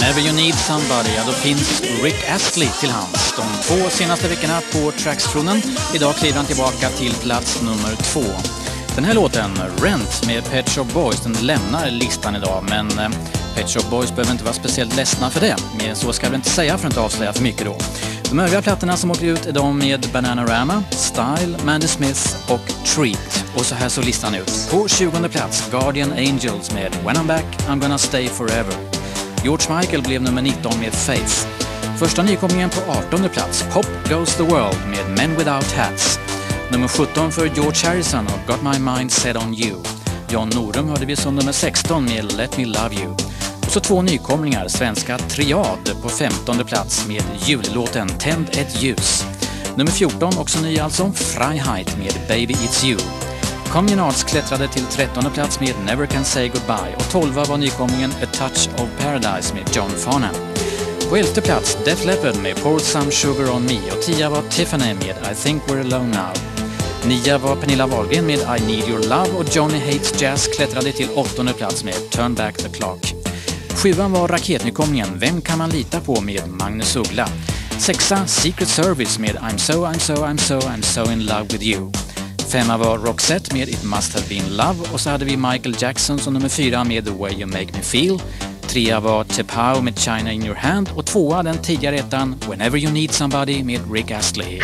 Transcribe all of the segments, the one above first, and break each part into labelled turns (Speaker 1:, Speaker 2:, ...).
Speaker 1: Whenever you need somebody, ja, då finns Rick Astley till hands. De 2 senaste veckorna på Tracks-tronen. Idag kliver han tillbaka till plats nummer 2. Den här låten, Rent med Pet Shop Boys, den lämnar listan idag. Men Pet Shop Boys behöver inte vara speciellt ledsna för det. Men så ska vi inte säga för att inte avslöja för mycket då. De övriga plattorna som åker ut är de med Bananarama, Style, Mandy Smith och Treat. Och så här så listan ut. På 20:e plats, Guardian Angels med When I'm Back, I'm Gonna Stay Forever. George Michael blev nummer 19 med Faith. Första nykomlingen på 18:e plats, Pop Goes the World med Men Without Hats. Nummer 17 för George Harrison och Got My Mind Set On You. John Norum hörde vi som nummer 16 med Let Me Love You. Och så 2 nykomlingar, svenska Triad på 15:e plats med jullåten Tänd ett ljus. Nummer 14, också ny alltså, Freiheit med Baby It's You. Communards klättrade till 13:e plats med Never Can Say Goodbye och 12 var nykomlingen A Touch of Paradise med John Farnham. På 11:e plats Def Leppard med Pour Some Sugar On Me och 10 var Tiffany med I Think We're Alone Now. 9 var Pernilla Wahlgren med I Need Your Love och Johnny Hates Jazz klättrade till 8:e plats med Turn Back the Clock. 7 var raketnykomlingen Vem kan man lita på med Magnus Uggla. 6 Secret Service med I'm so in love with you. 5 var Roxette med It Must Have Been Love och så hade vi Michael Jackson som nummer 4 med The Way You Make Me Feel. 3 var Tepau med China in Your Hand och 2 den tidigare ettan Whenever You Need Somebody med Rick Astley.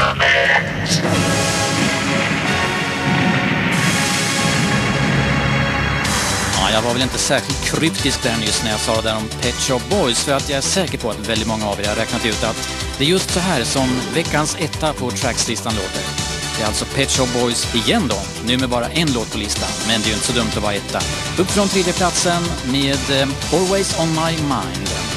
Speaker 1: Jag var väl inte särskilt kryptisk där nyss när jag sa det där om Pet Shop Boys, för att jag är säker på att väldigt många av er har räknat ut att det är just så här som veckans etta på Trackslistan låter. Det är alltså Pet Shop Boys igen då, nu med bara en låt på listan, men det är ju inte så dumt att vara etta. Upp från 3:e platsen med Always On My Mind.